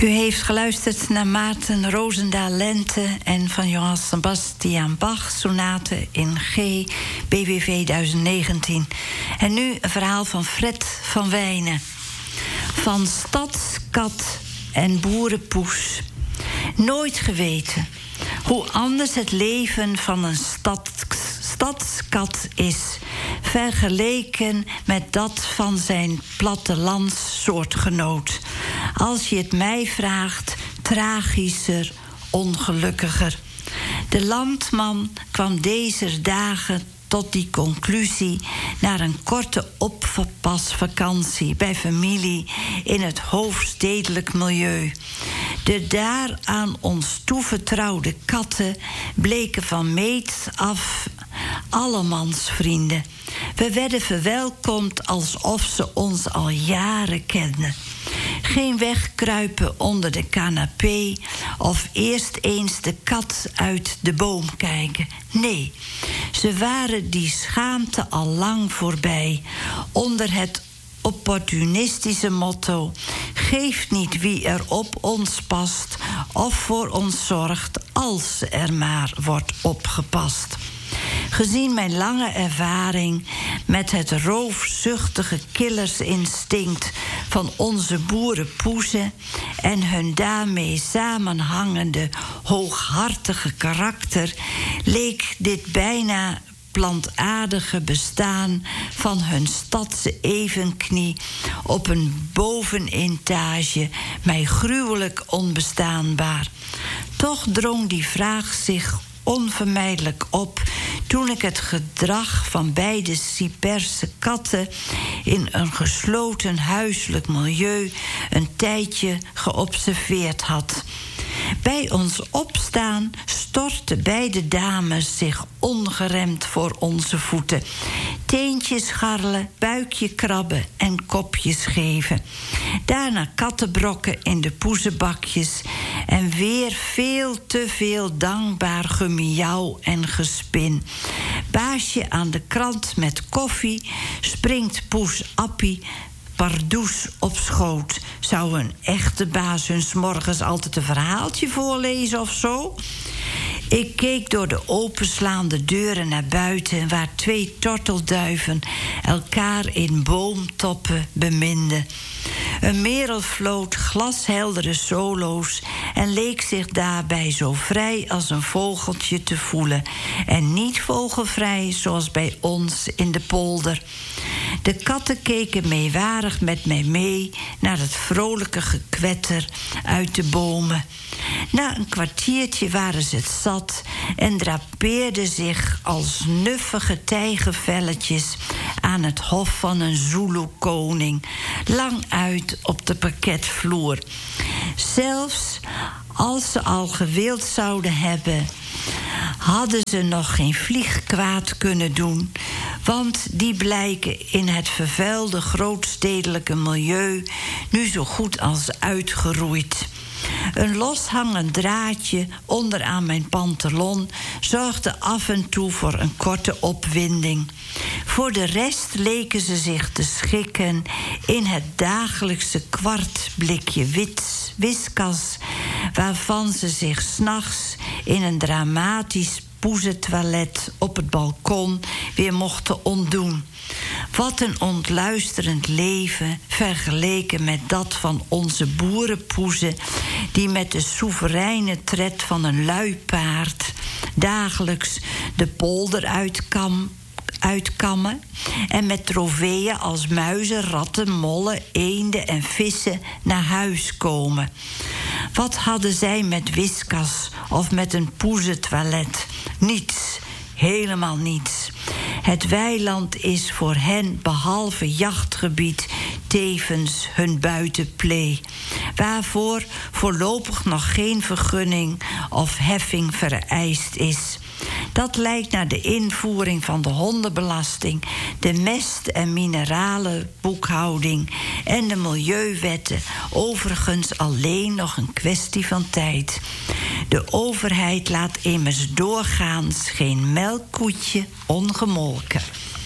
U heeft geluisterd naar Maarten Roosendaal Lente en van Johann Sebastian Bach, sonate in G, BWV 1019. En nu een verhaal van Fred van Wijnen. Van stadskat en boerenpoes. Nooit geweten hoe anders het leven van een stadskat is, vergeleken met dat van zijn plattelandssoortgenoot. Als je het mij vraagt, tragischer, ongelukkiger. De landman kwam deze dagen tot die conclusie na een korte oppasvakantie bij familie in het hoofdstedelijk milieu. De daar aan ons toevertrouwde katten bleken van meet af allemansvrienden. We werden verwelkomd alsof ze ons al jaren kenden. Geen wegkruipen onder de canapé of eerst eens de kat uit de boom kijken. Nee, ze waren die schaamte al lang voorbij. Onder het opportunistische motto: geef niet wie er op ons past of voor ons zorgt als er maar wordt opgepast. Gezien mijn lange ervaring met het roofzuchtige killersinstinct van onze boerenpoezen en hun daarmee samenhangende hooghartige karakter, leek dit bijna plantaardige bestaan van hun stadse evenknie op een bovenetage mij gruwelijk onbestaanbaar. Toch drong die vraag zich onvermijdelijk op toen ik het gedrag van beide Cyperse katten in een gesloten huiselijk milieu een tijdje geobserveerd had. Bij ons opstaan stortten beide dames zich ongeremd voor onze voeten. Teentjes scharrelen, buikje krabben en kopjes geven. Daarna kattenbrokken in de poezenbakjes en weer veel te veel dankbaar gemiauw en gespin. Baasje aan de krant met koffie, springt poes Appie pardoes op schoot. Zou een echte baas hun 's morgens altijd een verhaaltje voorlezen of zo? Ik keek door de openslaande deuren naar buiten, waar 2 tortelduiven elkaar in boomtoppen beminden. Een merel floot glasheldere solo's en leek zich daarbij zo vrij als een vogeltje te voelen. En niet vogelvrij zoals bij ons in de polder. De katten keken meewarig met mij mee naar het vrolijke gekwetter uit de bomen. Na een kwartiertje waren ze het zat en drapeerden zich als nuffige tijgervelletjes aan het hof van een Zulu-koning, lang uit op de parketvloer. Zelfs als ze al gewild zouden hebben, hadden ze nog geen vlieg kwaad kunnen doen, want die blijken in het vervuilde grootstedelijke milieu nu zo goed als uitgeroeid. Een loshangend draadje onderaan mijn pantalon zorgde af en toe voor een korte opwinding. Voor de rest leken ze zich te schikken in het dagelijkse kwartblikje whiskas, waarvan ze zich 's nachts in een dramatisch poezentoilet op het balkon weer mochten ontdoen. Wat een ontluisterend leven vergeleken met dat van onze boerenpoezen, die met de soevereine tred van een luipaard dagelijks de polder uitkammen en met trofeeën als muizen, ratten, mollen, eenden en vissen naar huis komen. Wat hadden zij met whiskas of met een poezentoilet? Niets, helemaal niets. Het weiland is voor hen behalve jachtgebied tevens hun buitenplee, waarvoor voorlopig nog geen vergunning of heffing vereist is. Dat lijkt naar de invoering van de hondenbelasting, de mest- en mineralenboekhouding en de milieuwetten, overigens alleen nog een kwestie van tijd. De overheid laat immers doorgaans geen melkkoetje ongemolken.